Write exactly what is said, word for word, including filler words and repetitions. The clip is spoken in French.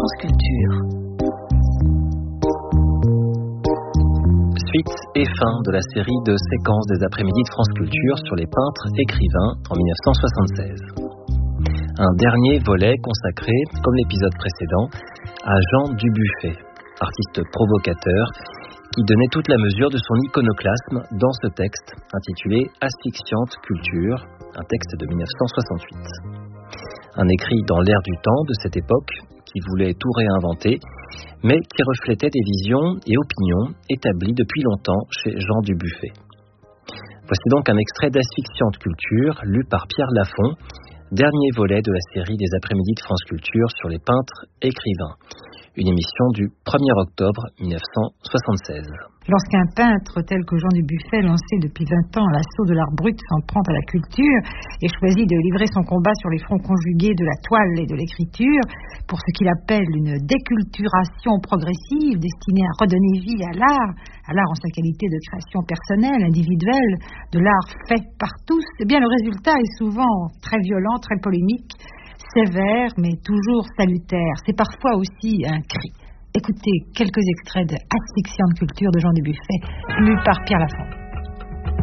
France Culture. Suite et fin de la série de séquences des après-midi de France Culture sur les peintres écrivains en dix-neuf cent soixante-seize. Un dernier volet consacré, comme l'épisode précédent, à Jean Dubuffet, artiste provocateur qui donnait toute la mesure de son iconoclasme dans ce texte intitulé Asphyxiante culture, un texte de dix-neuf cent soixante-huit. Un écrit dans l'air du temps de cette époque qui voulait tout réinventer, mais qui reflétait des visions et opinions établies depuis longtemps chez Jean Dubuffet. Voici donc un extrait d'Asphyxiante culture lu par Pierre Lafont, dernier volet de la série des après-midi de France Culture sur les peintres écrivains. Une émission du premier octobre dix-neuf cent soixante-seize. Lorsqu'un peintre tel que Jean Dubuffet, lancé depuis vingt ans à l'assaut de l'art brut, s'en prend à la culture et choisit de livrer son combat sur les fronts conjugués de la toile et de l'écriture pour ce qu'il appelle une déculturation progressive destinée à redonner vie à l'art, à l'art en sa qualité de création personnelle, individuelle, de l'art fait par tous, eh bien le résultat est souvent très violent, très polémique, sévère, mais toujours salutaire. C'est parfois aussi un cri. Écoutez quelques extraits de Asphyxiante culture de Jean Dubuffet, lu par Pierre Lafont.